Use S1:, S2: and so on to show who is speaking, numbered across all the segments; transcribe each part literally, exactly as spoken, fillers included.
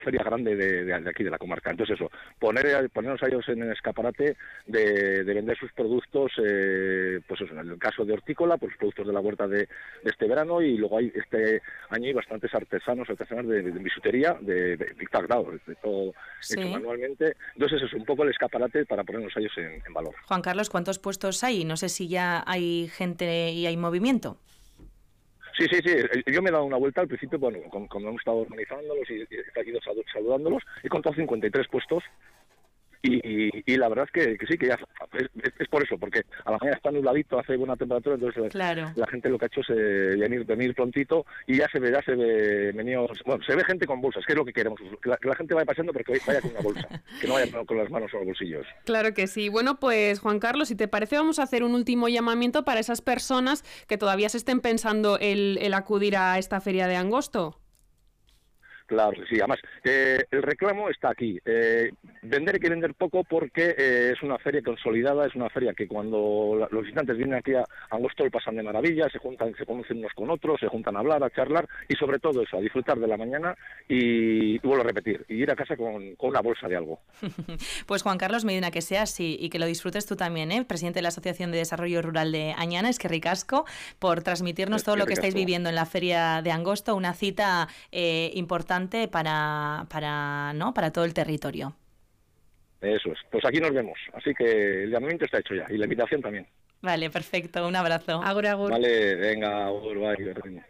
S1: feria grande de, de, de aquí de la comarca. Entonces eso, poner ponernos a ellos en el escaparate de, de vender sus productos, eh, pues eso, en el caso de hortícola, pues productos de la huerta de, de este verano, y luego hay este año hay bastantes artesanos, artesanas de, de, de bisutería, de, de, de, claro, de todo sí. hecho manualmente. Entonces eso, un poco el escaparate para ponernos a ellos en, en valor.
S2: Juan Carlos, ¿cuántos puestos hay? No sé si ya hay gente y hay movimiento.
S1: Sí, sí, sí. Yo me he dado una vuelta al principio, bueno, cuando hemos estado organizándolos y, y he ido saludándolos, he contado cincuenta y tres puestos. Y, y, y la verdad es que, que sí, que ya es, es, es por eso, porque a la mañana está nubladito, hace buena temperatura, entonces
S2: claro.
S1: la gente lo que ha hecho es eh, venir, venir prontito, y ya se ve, ya se ve, venido, bueno, se ve gente con bolsas, que es lo que queremos, que la, que la gente vaya paseando, pero que vaya con una bolsa, que no vaya con las manos o los bolsillos.
S3: Claro que sí. Bueno, pues Juan Carlos, si te parece, vamos a hacer un último llamamiento para esas personas que todavía se estén pensando el, el acudir a esta feria de Angosto.
S1: Claro, sí, además, eh, el reclamo está aquí. Eh, vender hay que vender poco porque eh, es una feria consolidada, es una feria que cuando la, los visitantes vienen aquí a Angosto lo pasan de maravilla, se juntan, se conocen unos con otros, se juntan a hablar, a charlar y sobre todo eso, a disfrutar de la mañana y, y vuelvo a repetir, y ir a casa con, con una bolsa de algo.
S2: Pues Juan Carlos Medina, que seas y, y que lo disfrutes tú también, ¿eh? Presidente de la Asociación de Desarrollo Rural de Añana, es que ricasco, por transmitirnos es todo lo que estáis viviendo en la feria de Angosto, una cita eh, importante para para no para todo el territorio.
S1: Eso es. Pues aquí nos vemos. Así que el llamamiento está hecho ya y la invitación también.
S2: Vale, perfecto. Un abrazo.
S3: Agur, agur.
S1: Vale, venga, agur, bye.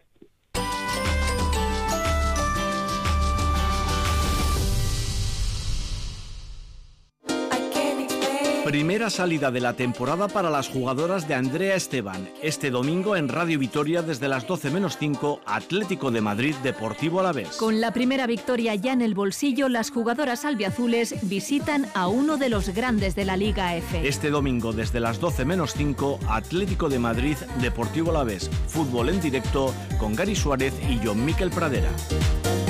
S4: Primera salida de la temporada para las jugadoras de Andrea Esteban. Este domingo en Radio Vitoria desde las doce menos cinco, Atlético de Madrid Deportivo Alavés.
S5: Con la primera victoria ya en el bolsillo, las jugadoras albiazules visitan a uno de los grandes de la Liga F.
S4: Este domingo desde las doce menos cinco, Atlético de Madrid Deportivo Alavés. Fútbol en directo con Gary Suárez y John Miquel Pradera.